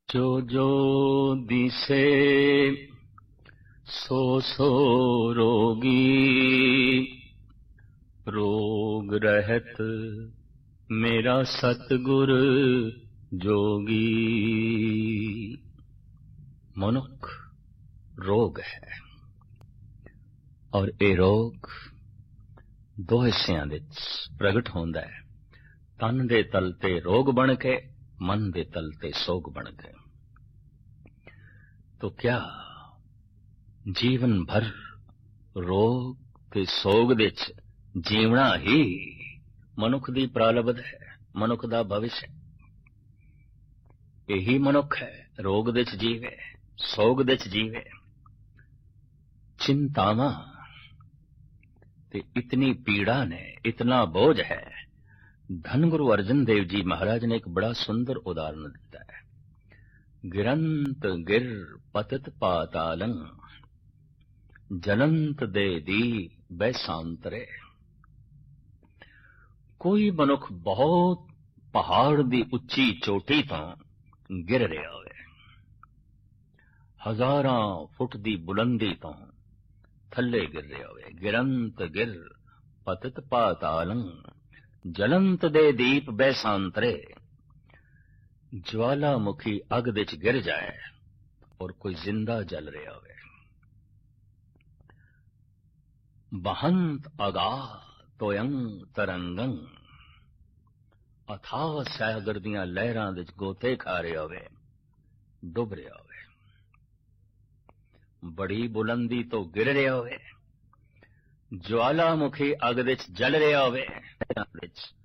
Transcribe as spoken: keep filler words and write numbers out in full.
जो जो दिसे सो सो रोगी, रोग रहत मेरा सतगुर जोगी। मनुख रोग है और ये रोग दो हिस्सियां विच प्रगट होंदा है। तन दे तल ते रोग बन के, मन दे तल ते सोग बन के। तो क्या जीवन भर रोग ते सोग दे च जीवना ही मनुख दी प्रारब्ध है, मनुख दा भविष्य है? यही मनुख है रोग दे च जीवे, सोग दे च जीवे। चिंतावां ते इतनी पीड़ा ने, इतना बोझ है। धन गुरु अर्जन देव जी महाराज ने एक बड़ा सुंदर उदाहरण दिता है। गिरंत गिर पतित पातालं, जलंत दे दी बैसांतरे। कोई मनुख बहुत पहाड़ दी उच्ची चोटी तो गिर रहा होवे, हजारां फुट दी बुलंदी तो थल्ले गिर रहा होवे। गिरंत गिर पतित पातालं, जलंत दे दीप बैसांतरे। ज्वालामुखी अग विच गिर जाए और कोई जिंदा जल रहा होवे। बहंत अगा तोयं तरंगं, अथाह सागर दियां लहरां विच गोते खा रहा होवे, डुब रहा होवे। बड़ी बुलंदी तो गिर रहा होवे, ज्वालामुखी अग विच जल रहा होवे,